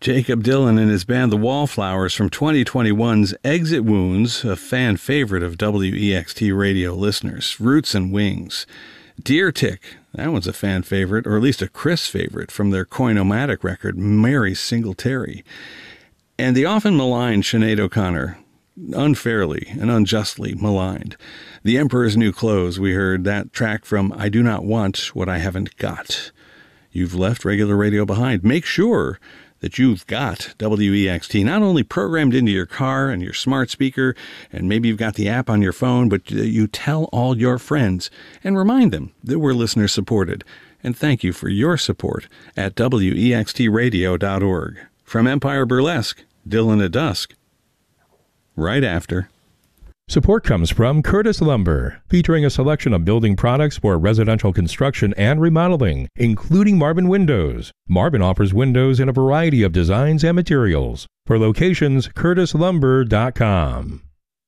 Jacob Dylan and his band The Wallflowers from 2021's Exit Wounds, a fan favorite of WEXT radio listeners, Roots and Wings. Deer Tick, that one's a fan favorite, or at least a Chris favorite, from their Coinomatic record, Mary Singletary. And the often maligned Sinead O'Connor, unfairly and unjustly maligned. The Emperor's New Clothes, we heard that track from I Do Not Want What I Haven't Got. You've left regular radio behind. Make sure that you've got WEXT not only programmed into your car and your smart speaker, and maybe you've got the app on your phone, but you tell all your friends and remind them that we're listener supported. And thank you for your support at WEXTradio.org. From Empire Burlesque, Dylan at Dusk. Right after. Support comes from Curtis Lumber, featuring a selection of building products for residential construction and remodeling, including Marvin Windows. Marvin offers windows in a variety of designs and materials. For locations, curtislumber.com.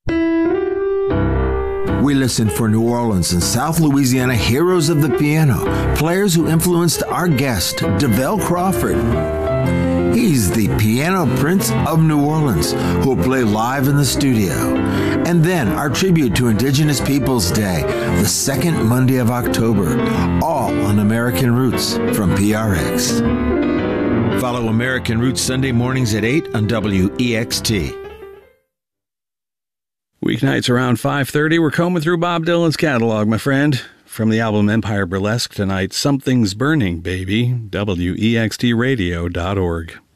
We listen for New Orleans and South Louisiana heroes of the piano, players who influenced our guest, DeVell Crawford. He's the piano prince of New Orleans, who will play live in the studio. And then our tribute to Indigenous Peoples Day, the second Monday of October, all on American Roots from PRX. Follow American Roots Sunday mornings at 8 on WEXT. Weeknights around 5:30, we're combing through Bob Dylan's catalog, my friend. From the album Empire Burlesque tonight, Something's Burning, Baby, WEXTradio.org.